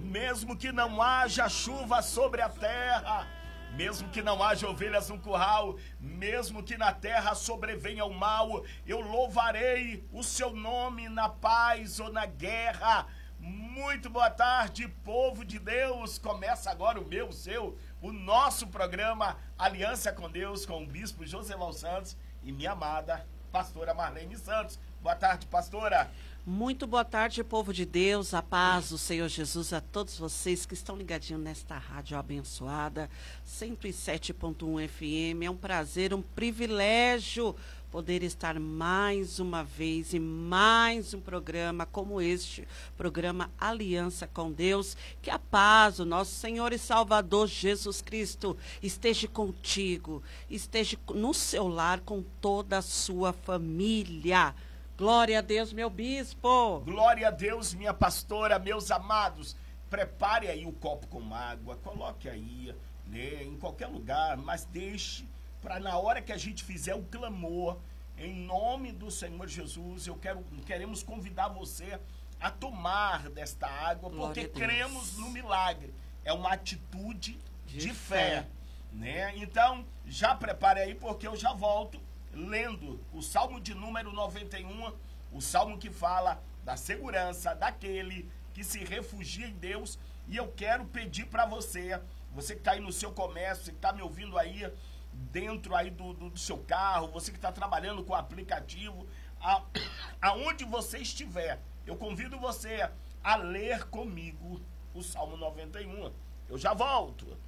mesmo que não haja chuva sobre a terra, mesmo que não haja ovelhas no curral, mesmo que na terra sobrevenha o mal, eu louvarei o seu nome na paz ou na guerra. Muito boa tarde, povo de Deus. Começa agora o meu, o seu, o nosso programa Aliança com Deus, com o bispo Joseval Santos e minha amada pastora Marlene Santos. Boa tarde, pastora. Muito boa tarde, povo de Deus, a paz do Senhor Jesus a todos vocês que estão ligadinhos nesta rádio abençoada, 107.1 FM. É um prazer, um privilégio poder estar mais uma vez em mais um programa como este, programa Aliança com Deus. Que a paz, o nosso Senhor e Salvador Jesus Cristo esteja contigo, esteja no seu lar com toda a sua família. Glória a Deus, meu bispo. Glória a Deus, minha pastora, meus amados. Prepare aí o copo com água, coloque aí, né, em qualquer lugar, mas deixe para na hora que a gente fizer o clamor, em nome do Senhor Jesus, queremos convidar você a tomar desta água, porque cremos no milagre. É uma atitude de fé, né? Então, já prepare aí, porque eu já volto lendo o Salmo de número 91, o Salmo que fala da segurança daquele que se refugia em Deus. E eu quero pedir para você que está aí no seu comércio, você que está me ouvindo aí dentro aí do seu carro, você que está trabalhando com o aplicativo, aonde você estiver, eu convido você a ler comigo o Salmo 91. Eu já volto.